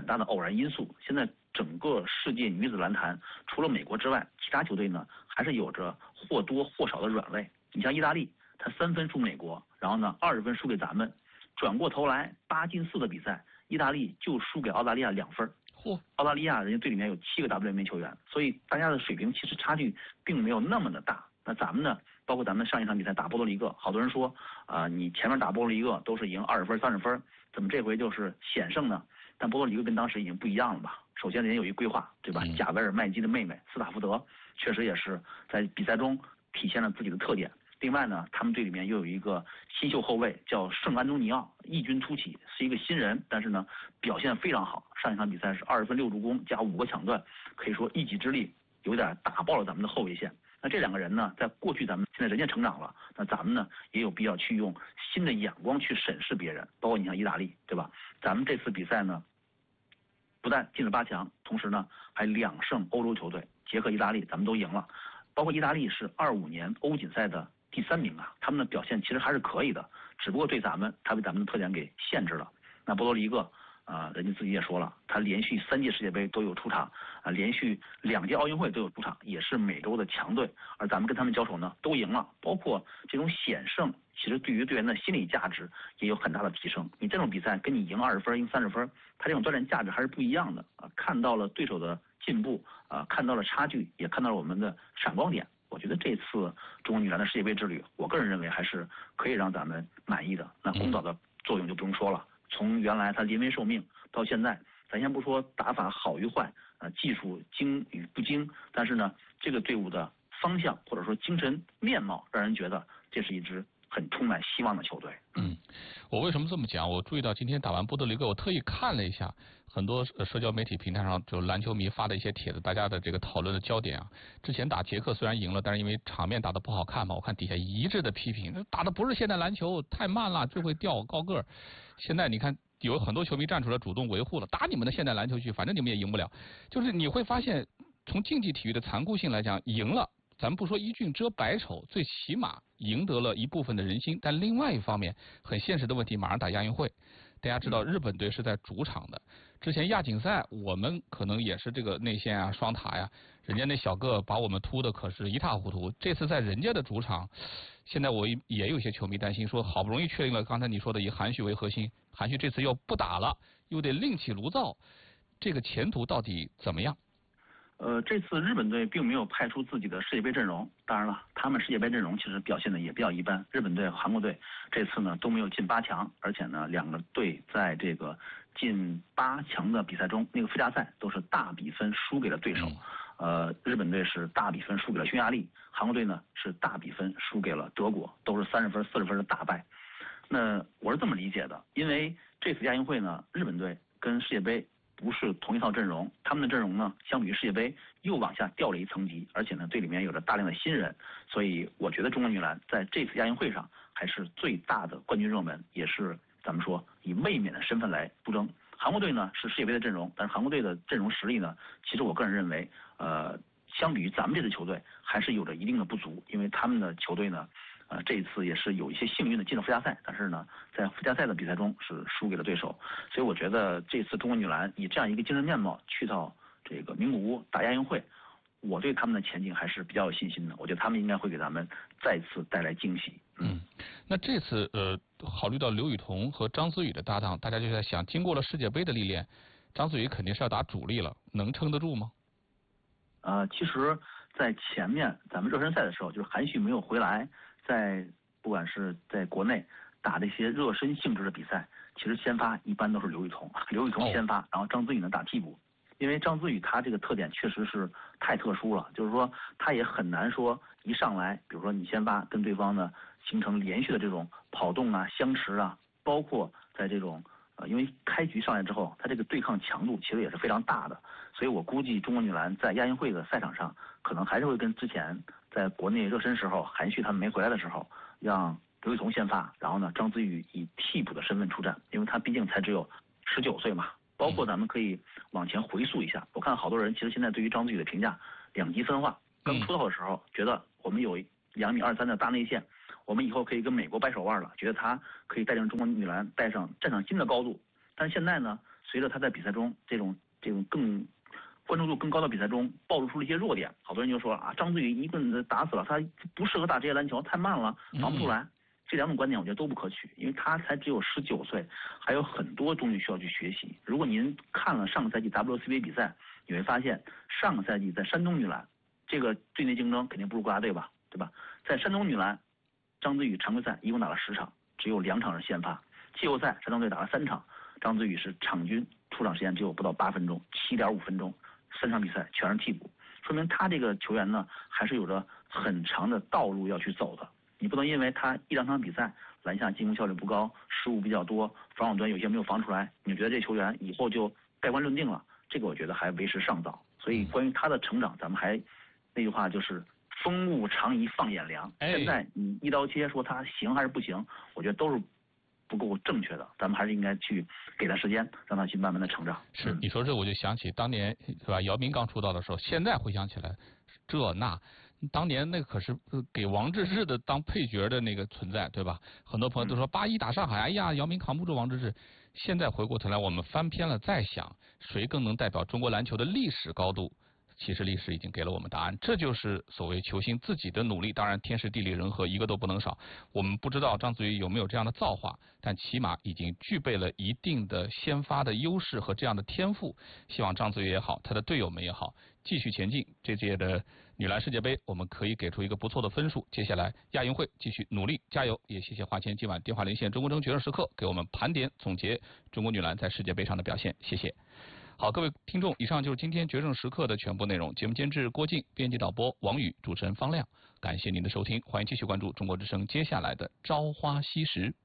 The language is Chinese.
很大的偶然因素。现在整个世界女子篮坛除了美国之外，其他球队呢还是有着或多或少的软肋。你像意大利，他3分输美国，然后呢20分输给咱们，转过头来8进4的比赛，意大利就输给澳大利亚2分。澳大利亚人家队里面有7个 WNBA 球员，所以大家的水平其实差距并没有那么的大。那咱们呢，包括咱们上一场比赛打波多黎各，好多人说你前面打波多黎各都是赢20分30分，怎么这回就是险胜呢？但波多黎各跟当时已经不一样了吧？首先人家有一规划，对吧？贾维尔麦基的妹妹斯塔福德确实也是在比赛中体现了自己的特点。另外呢，他们队里面又有一个新秀后卫叫圣安东尼奥，异军突起，是一个新人，但是呢表现非常好。上一场比赛是20分6助攻加5个抢断，可以说一己之力有点打爆了咱们的后卫线。那这2个人呢，在过去咱们现在人家成长了，那咱们呢也有必要去用新的眼光去审视别人，包括你像意大利，对吧？咱们这次比赛呢，不但进了8强，同时呢还2胜欧洲球队，捷克、意大利咱们都赢了。包括意大利是25年欧锦赛的第3名啊，他们的表现其实还是可以的，只不过对咱们，他被咱们的特点给限制了。那波多黎各人家自己也说了，他连续3届世界杯都有出场连续2届奥运会都有出场，也是美洲的强队，而咱们跟他们交手呢都赢了，包括这种险胜，其实对于队员的心理价值也有很大的提升。你这种比赛跟你赢20分赢30分，他这种锻炼价值还是不一样的看到了对手的进步看到了差距，也看到了我们的闪光点。我觉得这次中国女篮的世界杯之旅，我个人认为还是可以让咱们满意的。那公岛的作用就不用说了，从原来他临危受命到现在，咱先不说打法好与坏技术精与不精，但是呢这个队伍的方向或者说精神面貌让人觉得这是一支很充满希望的球队。 我为什么这么讲？我注意到今天打完波多黎各，我特意看了一下很多社交媒体平台上就篮球迷发的一些帖子，大家的这个讨论的焦点啊。之前打捷克虽然赢了，但是因为场面打得不好看嘛，我看底下一致的批评，打的不是现代篮球，太慢了，就会掉高个儿。现在你看有很多球迷站出来主动维护了，打你们的现代篮球去，反正你们也赢不了。就是你会发现，从竞技体育的残酷性来讲，赢了。咱们不说一俊遮百丑，最起码赢得了一部分的人心。但另外一方面，很现实的问题，马上打亚运会，大家知道日本队是在主场的。之前亚锦赛我们可能也是这个内线啊、双塔呀，人家那小个把我们突的可是一塌糊涂。这次在人家的主场，现在我也有些球迷担心说，好不容易确定了刚才你说的以韩旭为核心，韩旭这次又不打了，又得另起炉灶，这个前途到底怎么样？ 这次日本队并没有派出自己的世界杯阵容，当然了，他们世界杯阵容其实表现的也比较一般。日本队和韩国队这次呢都没有进8强，而且呢2个队在这个进8强的比赛中，那个附加赛都是大比分输给了对手。日本队是大比分输给了匈牙利，韩国队呢是大比分输给了德国，都是30分40分的大败。那我是这么理解的，因为这次亚运会呢，日本队跟世界杯不是同一套阵容，他们的阵容呢，相比于世界杯又往下掉了一层级，而且呢，队里面有着大量的新人，所以我觉得中国女篮在这次亚运会上还是最大的冠军热门，也是咱们说以卫冕的身份来出征。韩国队呢是世界杯的阵容，但是韩国队的阵容实力呢，其实我个人认为，相比于咱们这支球队还是有着一定的不足，因为他们的球队呢。这一次也是有一些幸运的进了附加赛，但是呢，在附加赛的比赛中是输给了对手，所以我觉得这次中国女篮以这样一个精神面貌去到这个名古屋打亚运会，我对他们的前景还是比较有信心的。我觉得他们应该会给咱们再次带来惊喜。 那这次考虑到刘雨桐和章子怡的搭档，大家就在想，经过了世界杯的历练，章子怡肯定是要打主力了，能撑得住吗？ 其实，在前面咱们热身赛的时候，就是韩旭没有回来。在不管是在国内打这些热身性质的比赛，其实先发一般都是刘雨桐先发，然后章子怡呢打替补。因为章子怡她这个特点确实是太特殊了，就是说她也很难说一上来，比如说你先发跟对方呢形成连续的这种跑动啊、相持啊，包括在这种因为开局上来之后，她这个对抗强度其实也是非常大的，所以我估计中国女篮在亚运会的赛场上，可能还是会跟之前在国内热身时候韩旭他们没回来的时候，让刘雨桐先发，然后呢章子怡以替补的身份出战，因为他毕竟才只有19岁嘛。包括咱们可以往前回溯一下，我看好多人其实现在对于章子怡的评价两极分化。刚出道的时候觉得我们有2.23米的大内线，我们以后可以跟美国掰手腕了，觉得他可以带领中国女篮站上新的高度。但是现在呢， 随着他在比赛中这种更关注度更高的比赛中暴露出了一些弱点，好多人就说啊，张子宇一棍子打死了，他不适合打职业篮球，太慢了，防不出来。这两种观点我觉得都不可取，因为他才只有19岁，还有很多东西需要去学习。如果您看了上个赛季 WCBA 比赛，你会发现上个赛季在山东女篮，这个队内竞争肯定不如国家队吧，对吧？在山东女篮，张子宇常规赛一共打了10场，只有2场是先发，季后赛山东队打了3场，张子宇是场均出场时间只有不到8分钟，7.5分钟，3场比赛全是替补，说明他这个球员呢还是有着很长的道路要去走的。你不能因为他1-2场比赛篮下进攻效率不高，失误比较多，防守端有些没有防出来，你觉得这球员以后就盖棺论定了？这个我觉得还为时尚早。所以关于他的成长，咱们还那句话就是风物长宜放眼量。现在你一刀切说他行还是不行，我觉得都是不够正确的，咱们还是应该去给他时间，让他去慢慢的成长。 是，你说这我就想起当年是吧，姚明刚出道的时候，现在回想起来，当年那可是给王治郅的当配角的那个存在，对吧？很多朋友都说81打上海，哎呀，姚明扛不住王治郅。现在回过头来，我们翻篇了再想，谁更能代表中国篮球的历史高度？其实历史已经给了我们答案，这就是所谓球星自己的努力。当然天时地利人和一个都不能少。我们不知道张子宇有没有这样的造化，但起码已经具备了一定的先发的优势和这样的天赋。希望张子宇也好，他的队友们也好，继续前进。这届的女篮世界杯，我们可以给出一个不错的分数。接下来亚运会继续努力加油。也谢谢华谦今晚电话连线中国争决胜时刻，给我们盘点总结中国女篮在世界杯上的表现。谢谢。好，各位听众，以上就是今天决胜时刻的全部内容。节目监制郭靖，编辑导播王宇，主持人方亮。感谢您的收听，欢迎继续关注中国之声接下来的朝花夕拾。